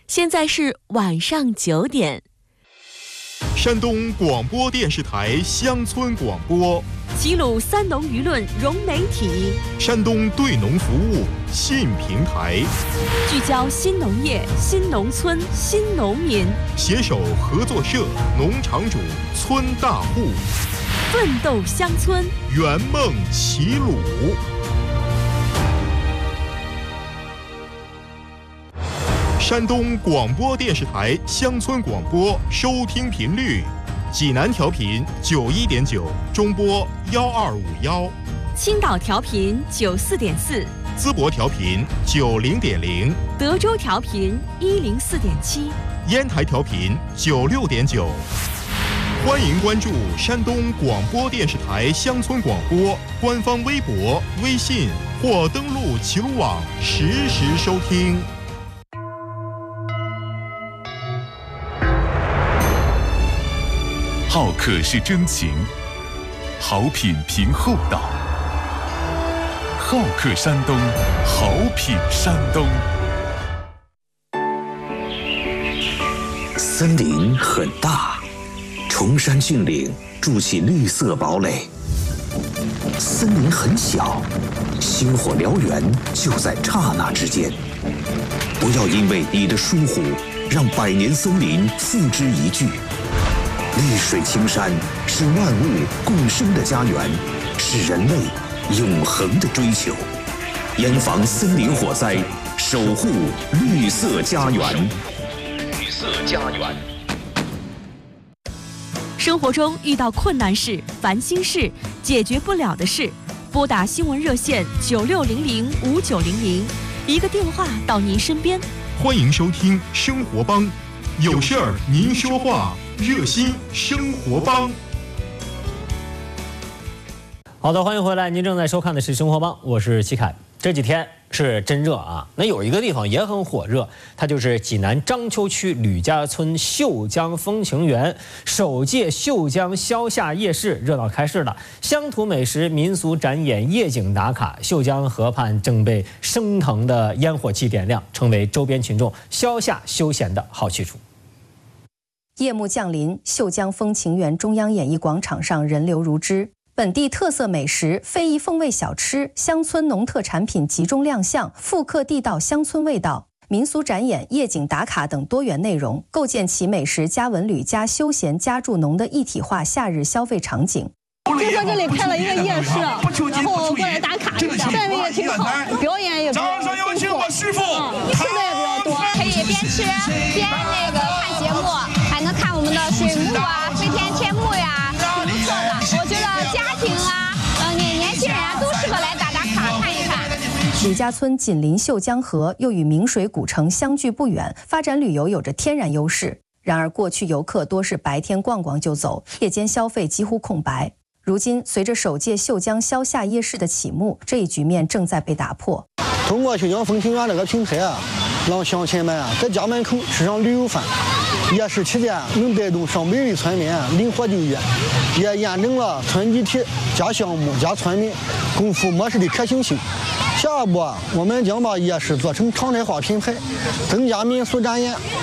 现在是晚上9点。 山东广播电视台乡村广播， 齐鲁三农舆论融媒体， 山东对农服务新平台， 聚焦新农业、新农村、新农民， 携手合作社、农场主、村大户， 奋斗乡村， 圆梦齐鲁。山东广播电视台乡村广播收听频率：济南调频91.9，中波1251； 青岛调频94.4， 淄博调频90.0， 德州调频104.7， 烟台调频96.9。欢迎关注山东广播电视台乡村广播官方微博、微信或登录齐鲁网实时收听。 好客是真情，好品凭厚道。好客山东，好品山东。 森林很大，崇山峻岭筑起绿色堡垒。森林很小，星火燎原就在刹那之间。不要因为你的疏忽，让百年森林付之一炬。绿水青山是万物共生的家园，是人类永恒的追求。严防森林火灾，守护绿色家园。绿色家园。 生活中遇到困难事、烦心事、解决不了的事，拨打新闻热线96005900，一个电话到您身边。 欢迎收听生活帮，有事儿您说话。热心生活帮。 好的，欢迎回来，您正在收看的是生活帮，我是齐凯。这几天是真热啊，那有一个地方也很火热，它就是济南章丘区吕家村绣江风情园首届绣江消夏夜市热闹开市了，乡土美食、民俗展演、夜景打卡，绣江河畔正被升腾的烟火气点亮，成为周边群众消夏休闲的好去处。 夜幕降临，绣江风情园中央演艺广场上人流如织，本地特色美食、非遗风味小吃、乡村农特产品集中亮相，复刻地道乡村味道。民俗展演、夜景打卡等多元内容，构建起美食加文旅加休闲加助农的一体化夏日消费场景。 听说这里开了一个夜市，然后过来打卡一下，氛围也挺好，表演也不错，吃的也比较多， 可以边吃边看节目，还能看我们的水幕啊、飞天天幕呀，挺不错的。我觉得家庭啊、年轻人啊都适合来打卡看一看。 吕家村紧邻绣江河，又与明水古城相距不远，发展旅游有着天然优势。然而，过去游客多是白天逛逛就走，夜间消费几乎空白。如今，随着首届绣江消夏夜市的启幕，这一局面正在被打破。 通过绣江风情园这个平台啊，让乡亲们啊在家门口吃上旅游饭。夜市期间能带动上百位村民灵活就业，也验证了村集体加项目加村民共付模式的可行性。下一步我们将把夜市做成常态化品牌，增加民俗展演，